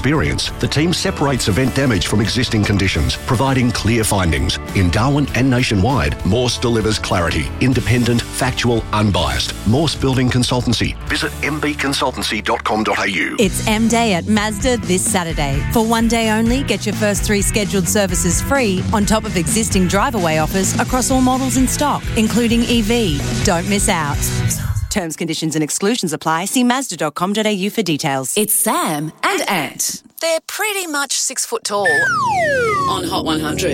experience, the team separates event damage from existing conditions, providing clear findings. In Darwin and nationwide, Morse delivers clarity, independent, factual, unbiased. Morse Building Consultancy. Visit mbconsultancy.com.au. It's M-Day at Mazda this Saturday. For one day only, get your first 3 scheduled services free on top of existing drive-away offers across all models in stock, including EV. Don't miss out. Terms, conditions and exclusions apply. See Mazda.com.au for details. It's Sam and Ant. They're pretty much 6 foot tall on Hot 100.